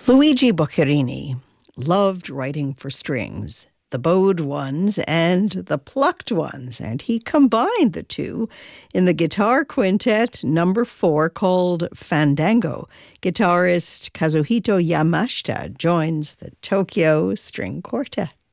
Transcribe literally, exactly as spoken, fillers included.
Luigi Boccherini loved writing for strings, the bowed ones and the plucked ones, and he combined the two in the guitar quintet number four called Fandango. Guitarist Kazuhito Yamashita joins the Tokyo String Quartet.